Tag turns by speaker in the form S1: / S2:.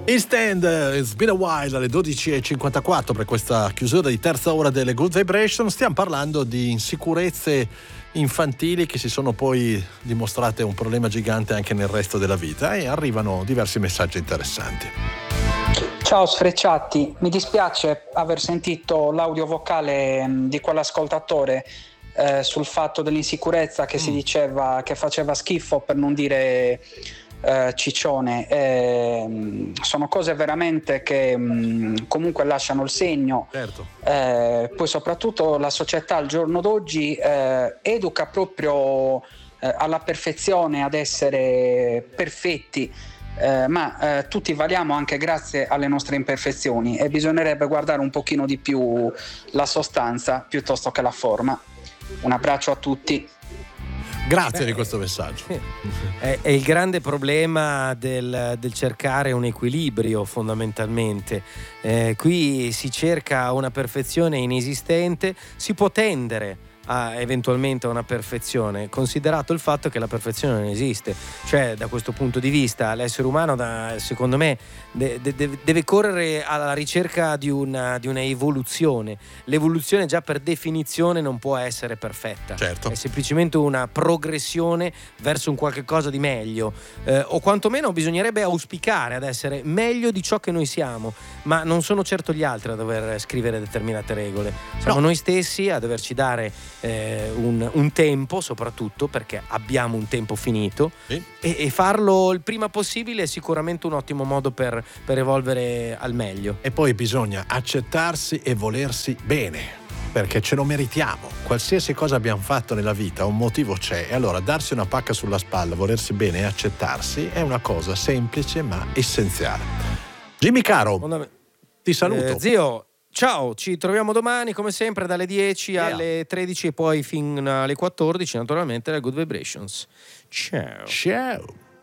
S1: Instant, it's been a while, alle 12:54 per questa chiusura di terza ora delle Good Vibration. Stiamo parlando di insicurezze infantili che si sono poi dimostrate un problema gigante anche nel resto della vita, e arrivano diversi messaggi interessanti.
S2: Ciao Sfrecciati, mi dispiace aver sentito l'audio vocale di quell'ascoltatore sul fatto dell'insicurezza che si diceva che faceva schifo, per non dire ciccione. Sono cose veramente che comunque lasciano il segno.
S1: Certo.
S2: Poi soprattutto la società al giorno d'oggi educa proprio alla perfezione, ad essere perfetti, ma tutti valiamo anche grazie alle nostre imperfezioni, e bisognerebbe guardare un pochino di più la sostanza piuttosto che la forma. Un abbraccio a tutti.
S1: Grazie di questo messaggio.
S3: È il grande problema del cercare un equilibrio, fondamentalmente. Qui si cerca una perfezione inesistente, si può tendere eventualmente a una perfezione, considerato il fatto che la perfezione non esiste. Cioè, da questo punto di vista, l'essere umano, secondo me, deve correre alla ricerca di una evoluzione. L'evoluzione già per definizione non può essere perfetta.
S1: Certo.
S3: È semplicemente una progressione verso un qualche cosa di meglio, o quantomeno bisognerebbe auspicare ad essere meglio di ciò che noi siamo, ma non sono certo gli altri a dover scrivere determinate regole. Siamo noi stessi a doverci dare un tempo, soprattutto perché abbiamo un tempo finito,
S1: sì.
S3: e farlo il prima possibile è sicuramente un ottimo modo per evolvere al meglio.
S1: E poi bisogna accettarsi e volersi bene, perché ce lo meritiamo. Qualsiasi cosa abbiamo fatto nella vita, un motivo c'è, e allora darsi una pacca sulla spalla, volersi bene e accettarsi è una cosa semplice ma essenziale. Jimmy Caro, ti saluto.
S3: Zio, ciao, ci troviamo domani come sempre dalle 10 alle 13 e poi fino alle 14 naturalmente alle Good Vibrations. Ciao.
S1: Ciao.